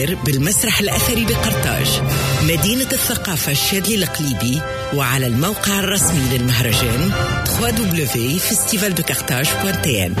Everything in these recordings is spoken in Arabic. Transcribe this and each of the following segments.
بالمسرح الأثري بقرطاج، مدينة الثقافة الشاذلي القليبي، وعلى الموقع الرسمي للمهرجان www.festivaldecarthage.tn.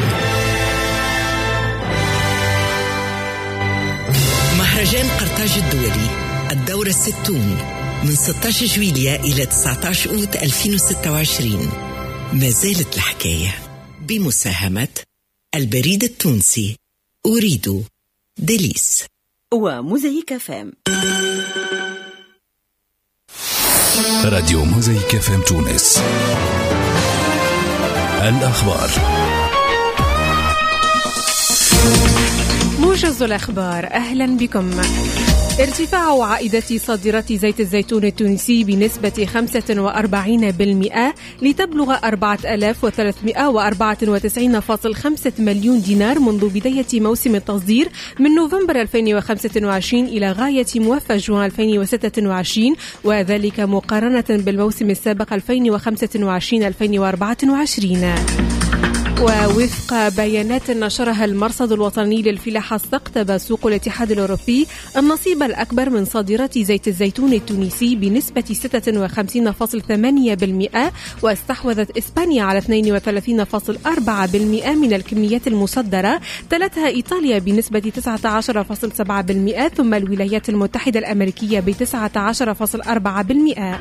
مهرجان قرطاج الدولي الدورة 60 من 16 جويلية إلى 19 أوت 2026. ما زالت الحكاية بمساهمة البريد التونسي أريد ديليس وموزايك فام. راديو موزايك فام تونس. الأخبار. موجز الأخبار، أهلا بكم. ارتفاع عائدات صادرات زيت الزيتون التونسي بنسبة 45% لتبلغ 4394.5 مليون دينار منذ بداية موسم التصدير من نوفمبر 2025 إلى غاية موفى جوان 2026، وذلك مقارنة بالموسم السابق 2025-2024. ووفق بيانات نشرها المرصد الوطني للفلاحة، استقطب سوق الاتحاد الأوروبي النصيب الأكبر من صادرات زيت الزيتون التونسي بنسبة 56.8%، واستحوذت إسبانيا على 32.4% من الكميات المصدرة، تلتها إيطاليا بنسبة 19.7%، ثم الولايات المتحدة الأمريكية ب19.4%.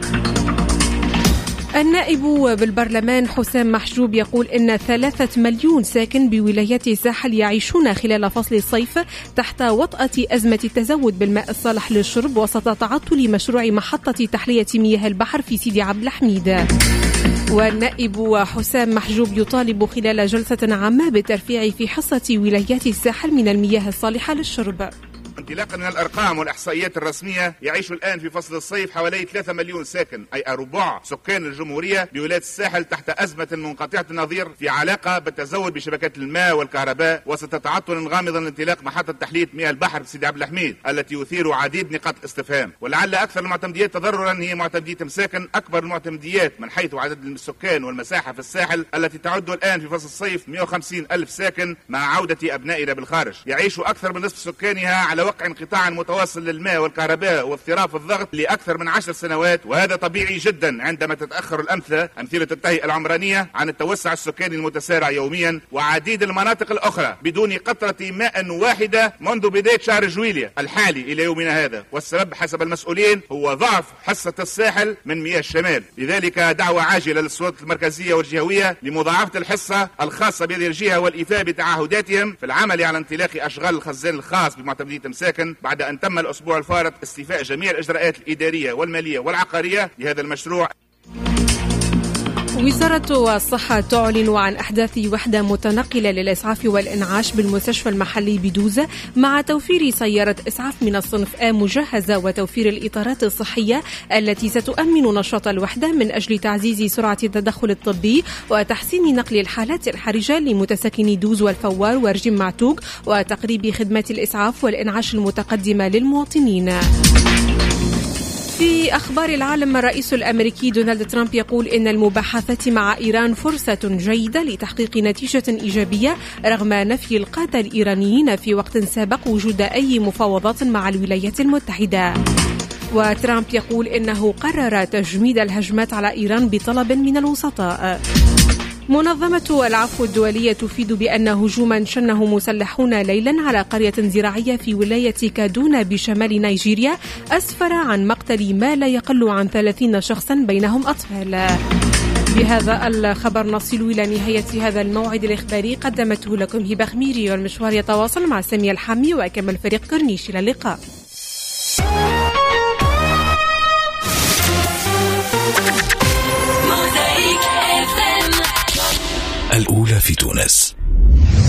النائب بالبرلمان حسام محجوب يقول إن 3 مليون ساكن بولايات الساحل يعيشون خلال فصل الصيف تحت وطأة أزمة التزود بالماء الصالح للشرب وسط تعطل مشروع محطة تحلية مياه البحر في سيدي عبد الحميد. والنائب حسام محجوب يطالب خلال جلسة عامة بترفيع في حصة ولايات الساحل من المياه الصالحة للشرب. انطلاقا من الأرقام والإحصائيات الرسمية، يعيش الآن في فصل الصيف حوالي 3 مليون ساكن، أي ربع سكان الجمهورية بولاية الساحل تحت أزمة منقطعة النظير في علاقة بالتزود بشبكات الماء والكهرباء وسط تعطل غامض لانطلاق محطة تحلية مياه البحر في سيدي عبد الحميد التي يثير عديد نقاط استفهام. ولعل أكثر المعتمديات تضررا هي معتمدية مساكن، أكبر المعتمديات من حيث عدد السكان والمساحة في الساحل التي تعد الآن في فصل الصيف 150 ألف ساكن مع عودة أبنائنا بالخارج. يعيش أكثر من نصف سكانها على وقع انقطاع متواصل للماء والكهرباء واضطراب الضغط لأكثر من 10 سنوات، وهذا طبيعي جدا عندما تتأخر أمثلة التهيئة العمرانية عن التوسع السكاني المتسارع يوميا، وعديد المناطق الأخرى بدون قطرة ماء واحدة منذ بداية شهر جويلية الحالي إلى يومنا هذا. والسبب حسب المسؤولين هو ضعف حصة الساحل من مياه الشمال. لذلك دعوة عاجلة للسلطات المركزية والجهوية لمضاعفة الحصة الخاصة بهذه الجهة والإيفاء بتعهداتهم في العمل على انطلاق أشغال الخزان الخاص بمعتمدية مساكن بعد أن تم الأسبوع الفارط استيفاء جميع الإجراءات الإدارية والمالية والعقارية لهذا المشروع. وزارة الصحة تعلن عن أحداث وحدة متنقلة للإسعاف والإنعاش بالمستشفى المحلي بدوزة مع توفير سيارة إسعاف من الصنف A مجهزة وتوفير الإطارات الصحية التي ستؤمن نشاط الوحدة من أجل تعزيز سرعة التدخل الطبي وتحسين نقل الحالات الحرجة لمتسكني دوز والفوار ورجيم معتوق وتقريب خدمات الإسعاف والإنعاش المتقدمة للمواطنين. في أخبار العالم، الرئيس الأمريكي دونالد ترامب يقول إن المباحثات مع إيران فرصة جيدة لتحقيق نتيجة إيجابية رغم نفي القادة الإيرانيين في وقت سابق وجود أي مفاوضات مع الولايات المتحدة. وترامب يقول إنه قرر تجميد الهجمات على إيران بطلب من الوسطاء. منظمة العفو الدولية تفيد بأن هجوما شنه مسلحون ليلا على قرية زراعية في ولاية كادونا بشمال نيجيريا أسفر عن مقتل ما لا يقل عن 30 شخصا بينهم أطفال. بهذا الخبر نصل إلى نهاية هذا الموعد الإخباري، قدمته لكم هبة خميري، والمشوار يتواصل مع سامية الحامي وكمل فريق كورنيش. إلى اللقاء. الأولى في تونس.